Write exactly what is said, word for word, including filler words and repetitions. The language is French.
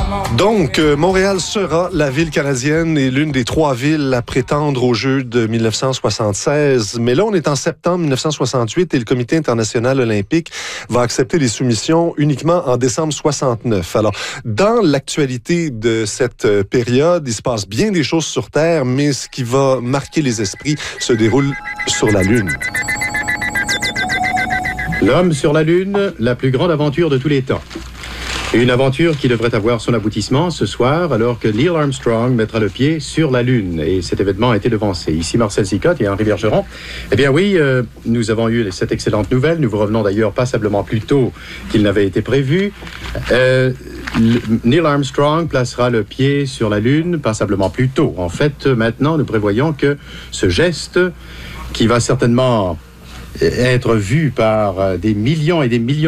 Donc, euh, Montréal sera la ville canadienne et l'une des trois villes à prétendre aux Jeux de dix-neuf cent soixante-seize. Mais là, on est en septembre dix-neuf cent soixante-huit et le Comité international olympique va accepter les soumissions uniquement en décembre soixante-neuf. Alors, dans l'actualité de cette période, il se passe bien des choses sur Terre, mais ce qui va marquer les esprits se déroule sur la Lune. L'homme sur la Lune, la plus grande aventure de tous les temps. Une aventure qui devrait avoir son aboutissement ce soir, alors que Neil Armstrong mettra le pied sur la Lune. Et cet événement a été devancé. Ici Marcel Sicotte et Henri Bergeron. Eh bien oui, euh, nous avons eu cette excellente nouvelle. Nous vous revenons d'ailleurs passablement plus tôt qu'il n'avait été prévu. Euh, Neil Armstrong placera le pied sur la Lune passablement plus tôt. En fait, maintenant, nous prévoyons que ce geste, qui va certainement être vu par des millions et des millions